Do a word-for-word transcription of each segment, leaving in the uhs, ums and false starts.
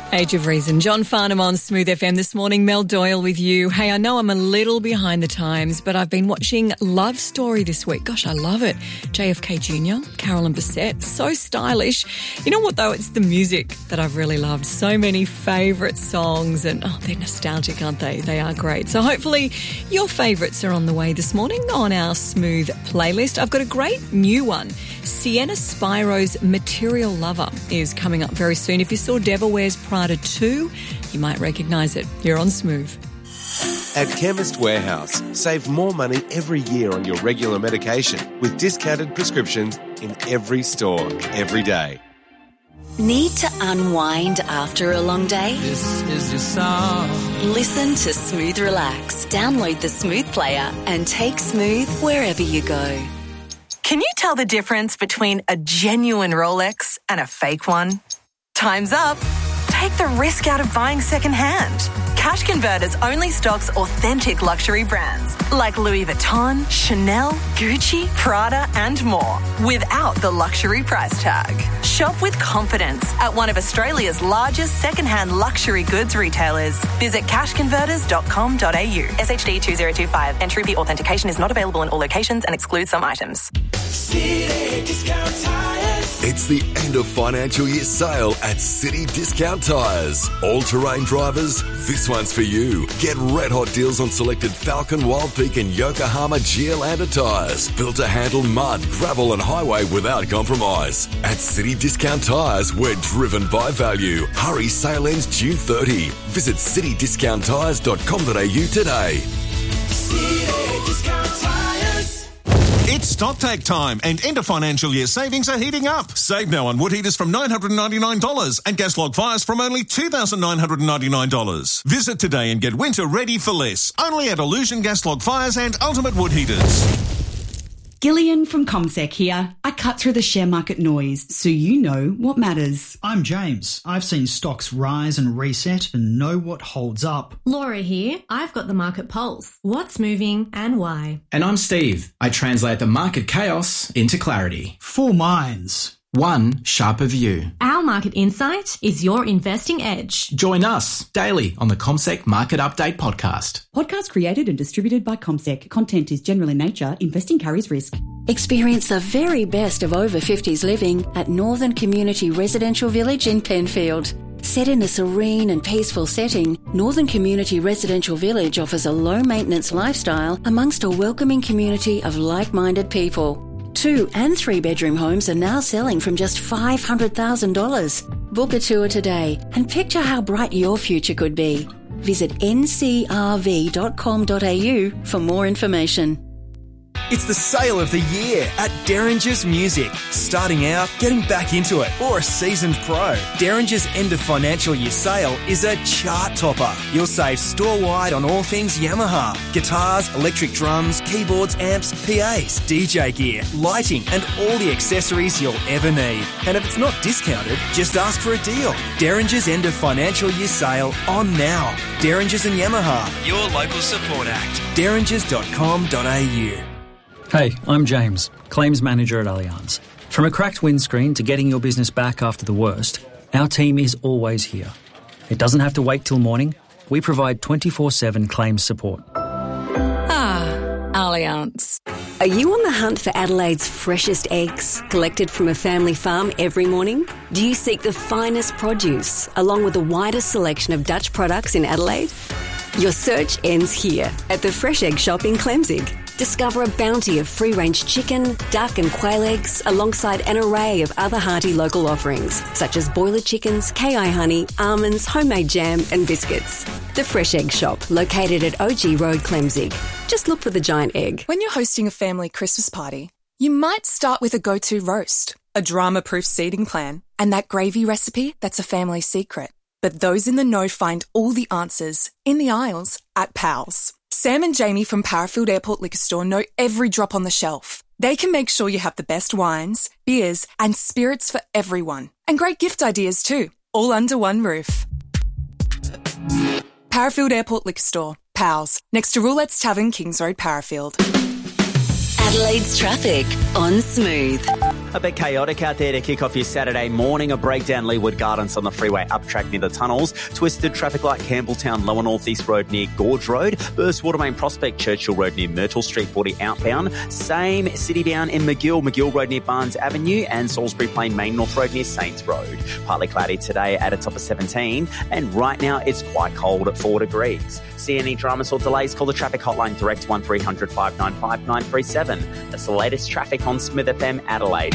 Age of Reason. John Farnham on Smooth F M this morning. Mel Doyle with you. Hey, I know I'm a little behind the times, but I've been watching Love Story this week. Gosh, I love it. J F K Junior, Carolyn Bessette, so stylish. You know what, though? It's the music that I've really loved. So many favourite songs, and oh, they're nostalgic, aren't they? They are great. So hopefully your favourites are on the way this morning on our Smooth playlist. I've got a great new one. Sienna Spiro's Material Lover is coming up very soon. If you saw Devil Wears Prada two, you might recognise it. You're on Smooth. At Chemist Warehouse, save more money every year on your regular medication with discounted prescriptions in every store, every day. Need to unwind after a long day? This is your song. Listen to Smooth Relax. Download the Smooth player and take Smooth wherever you go. Can you tell the difference between a genuine Rolex and a fake one? Time's up. Take the risk out of buying secondhand. Cash Converters only stocks authentic luxury brands like Louis Vuitton, Chanel, Gucci, Prada and more without the luxury price tag. Shop with confidence at one of Australia's largest secondhand luxury goods retailers. Visit cash converters dot com dot a u. S H D two zero two five. Entry fee authentication is not available in all locations and excludes some items. City Discount Tires. It's the end of financial year sale at City Discount Tires. All-terrain drivers, this one's for you. Get red hot deals on selected Falcon, Wild Peak and Yokohama Geolandar tyres. Built to handle mud, gravel and highway without compromise. At City Discount Tires, we're driven by value. Hurry, sale ends June thirtieth. Visit city discount tires dot com dot a u today. City Discount Tires. It's stocktake time and end of financial year savings are heating up. Save now on wood heaters from nine hundred ninety-nine dollars and gas log fires from only two thousand nine hundred ninety-nine dollars. Visit today and get winter ready for less. Only at Illusion Gas Log Fires and Ultimate Wood Heaters. Gillian from CommSec here. I cut through the share market noise so you know what matters. I'm James. I've seen stocks rise and reset and know what holds up. Laura here. I've got the market pulse. What's moving and why? And I'm Steve. I translate the market chaos into clarity. Four minds. One sharper view. Our market insight is your investing edge. Join us daily on the CommSec Market Update podcast. Podcast created and distributed by CommSec. Content is general in nature. Investing carries risk. Experience the very best of over fifties living at Northern Community Residential Village in Penfield. Set in a serene and peaceful setting, Northern Community Residential Village offers a low-maintenance lifestyle amongst a welcoming community of like-minded people. Two and three bedroom homes are now selling from just five hundred thousand dollars. Book a tour today and picture how bright your future could be. Visit n c r v dot com dot a u for more information. It's the sale of the year at Derringer's Music. Starting out, getting back into it, or a seasoned pro. Derringer's end of financial year sale is a chart topper. You'll save store-wide on all things Yamaha. Guitars, electric drums, keyboards, amps, P As, D J gear, lighting and all the accessories you'll ever need. And if it's not discounted, just ask for a deal. Derringer's end of financial year sale on now. Derringer's and Yamaha, your local support act. derringers dot com dot a u. Hey, I'm James, Claims Manager at Allianz. From a cracked windscreen to getting your business back after the worst, our team is always here. It doesn't have to wait till morning. We provide twenty-four seven claims support. Ah, Allianz. Are you on the hunt for Adelaide's freshest eggs, collected from a family farm every morning? Do you seek the finest produce, along with the widest selection of Dutch products in Adelaide? Your search ends here, at the Fresh Egg Shop in Clemzig. Discover a bounty of free-range chicken, duck and quail eggs alongside an array of other hearty local offerings, such as boiler chickens, K I honey, almonds, homemade jam and biscuits. The Fresh Egg Shop, located at O G Road, Clemzig. Just look for the giant egg. When you're hosting a family Christmas party, you might start with a go-to roast, a drama-proof seating plan, and that gravy recipe that's a family secret. But those in the know find all the answers in the aisles at Pals. Sam and Jamie from Parafield Airport Liquor Store know every drop on the shelf. They can make sure you have the best wines, beers, and spirits for everyone. And great gift ideas too, all under one roof. Parafield Airport Liquor Store, Pals, next to Roulette's Tavern, Kings Road, Parafield. Adelaide's traffic on Smooth. A bit chaotic out there to kick off your Saturday morning. A breakdown Leeward Gardens on the freeway up track near the tunnels. Twisted traffic light Campbelltown, Lower North East Road near Gorge Road. Burst Watermain Prospect, Churchill Road near Myrtle Street, forty outbound. Same city bound in McGill, McGill Road near Barnes Avenue, and Salisbury Plain Main North Road near Saints Road. Partly cloudy today at a top of seventeen, and right now it's quite cold at four degrees. See any dramas or delays? Call the traffic hotline direct one three hundred five nine five nine three seven. That's the latest traffic on Smith F M Adelaide.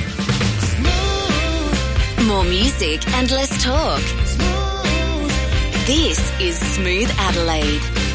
More music and less talk. This is Smooth Adelaide.